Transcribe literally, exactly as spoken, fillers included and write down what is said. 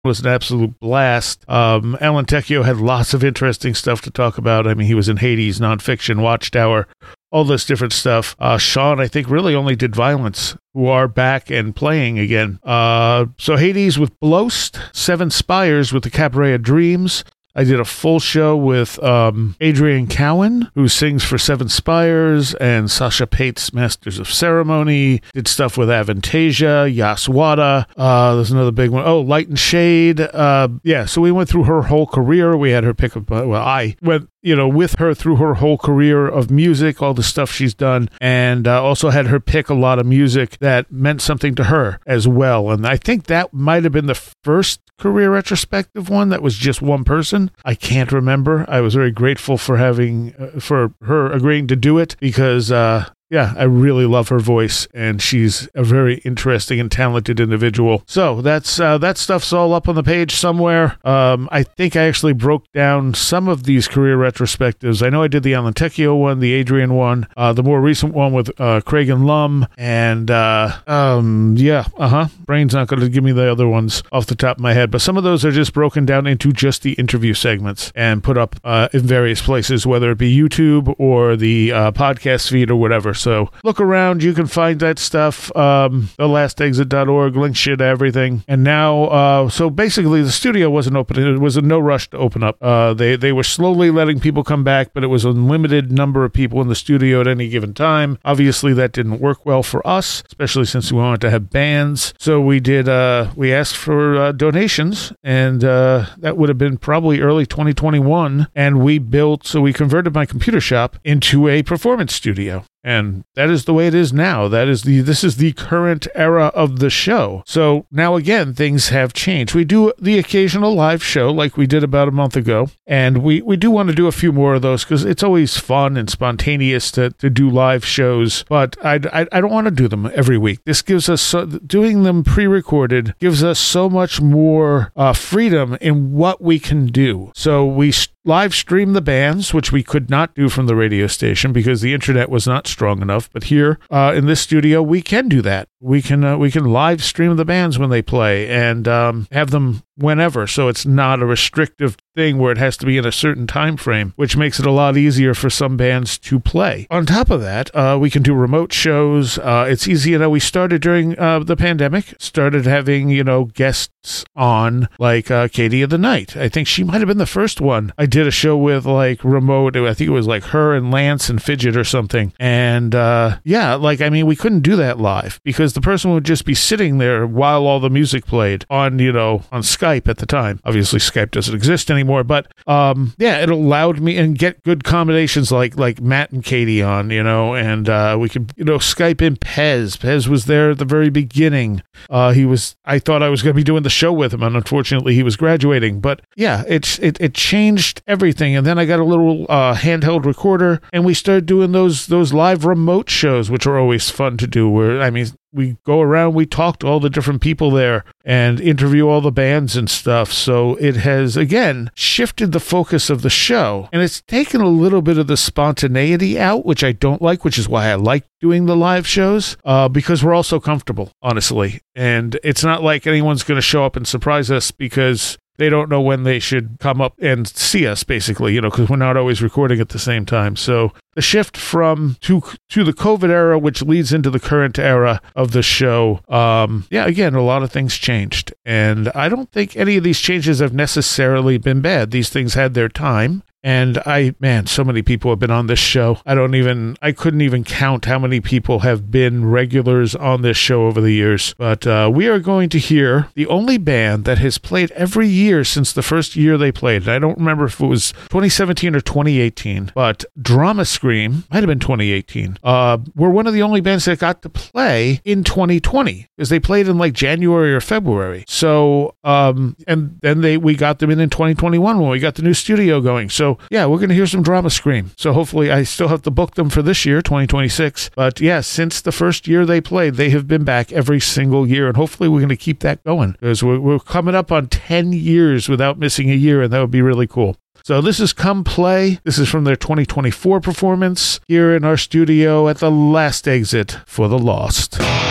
was an absolute blast. Um, Alan Tecchio had lots of interesting stuff to talk about. I mean, he was in Hades, Nonfiction, Watchtower, all this different stuff. Uh, Sean, I think, really only did Violence, who are back and playing again. Uh, so Hades with Blost, Seven Spires with the Cabaret of Dreams. I did a full show with um, Adrian Cowan, who sings for Seven Spires, and Sasha Pate's Masters of Ceremony. Did stuff with Avantasia, Yaswada. Uh, there's another big one. Oh, Light and Shade. Uh, yeah, so we went through her whole career. We had her pick up, well, I went, you know, with her through her whole career of music, all the stuff she's done, and uh, also had her pick a lot of music that meant something to her as well. And I think that might have been the first career retrospective one that was just one person. I can't remember. I was very grateful for having, uh, for her agreeing to do it because, uh, yeah, I really love her voice, and she's a very interesting and talented individual. So that's uh, that stuff's all up on the page somewhere. Um, I think I actually broke down some of these career retrospectives. I know I did the Alan Tecchio one, the Adrian one, uh, the more recent one with uh, Craig and Lum, and uh, um, yeah, uh-huh. Brain's not going to give me the other ones off the top of my head, but some of those are just broken down into just the interview segments and put up uh, in various places, whether it be YouTube or the uh, podcast feed or whatever. So look around. You can find that stuff. Um, the last exit dot org, link shit to everything. And now, uh, so basically the studio wasn't open. It was a no rush to open up. Uh, they, they were slowly letting people come back, but it was a limited number of people in the studio at any given time. Obviously, that didn't work well for us, especially since we wanted to have bands. So we did, uh, we asked for uh, donations, and uh, that would have been probably early twenty twenty-one. And we built, so we converted my computer shop into a performance studio. And that is the way it is now. That is the this is the current era of the show. So now again, things have changed. We do the occasional live show like we did about a month ago, and we, we do want to do a few more of those because it's always fun and spontaneous to, to do live shows. But I, I, I don't want to do them every week. This gives us so, doing them pre-recorded gives us so much more uh, freedom in what we can do. So we live stream the bands, which we could not do from the radio station because the internet was not strong enough. But here uh, in this studio, we can do that. We can uh, we can live stream the bands when they play and um, have them whenever. So it's not a restrictive thing where it has to be in a certain time frame, which makes it a lot easier for some bands to play. On top of that, uh, we can do remote shows. Uh, it's easy. You know, we started during uh, the pandemic, started having, you know, guests on like uh, Katie of the Night. I think she might have been the first one. I did a show with like remote. I think it was like her and Lance and Fidget or something. And uh, yeah, like, I mean, we couldn't do that live because the person would just be sitting there while all the music played on, you know, on Skype at the time. Obviously, Skype doesn't exist anymore, but um, yeah, it allowed me and get good combinations like like Matt and Katie on, you know, and uh, we could, you know, Skype in Pez. Pez was there at the very beginning. Uh, he was, I thought I was going to be doing the show with him, and unfortunately, he was graduating. But yeah, it's it it changed everything. And then I got a little uh, handheld recorder, and we started doing those those live remote shows, which are always fun to do. Where I mean, we go around, we talk to all the different people there and interview all the bands and stuff. So it has, again, shifted the focus of the show. And it's taken a little bit of the spontaneity out, which I don't like, which is why I like doing the live shows, uh, because we're all so comfortable, honestly. And it's not like anyone's going to show up and surprise us because they don't know when they should come up and see us, basically, you know, because we're not always recording at the same time. So the shift from to to the COVID era, which leads into the current era of the show, um, yeah, again, a lot of things changed. And I don't think any of these changes have necessarily been bad. These things had their time. And I, man, so many people have been on this show. I don't even, I couldn't even count how many people have been regulars on this show over the years. But uh, we are going to hear the only band that has played every year since the first year they played. I don't remember if it was twenty seventeen or twenty eighteen, but Drama Scream, might have been twenty eighteen, uh, were one of the only bands that got to play in twenty twenty because they played in like January or February. So, um, and then they we got them in in twenty twenty-one when we got the new studio going. So, yeah, we're going to hear some Drama Scream. So hopefully I still have to book them for this year, twenty twenty-six. But yeah, since the first year they played, they have been back every single year. And hopefully we're going to keep that going because we're, we're coming up on ten years without missing a year. And that would be really cool. So this is Come Play. This is from their twenty twenty-four performance here in our studio at the Last Exit for the Lost.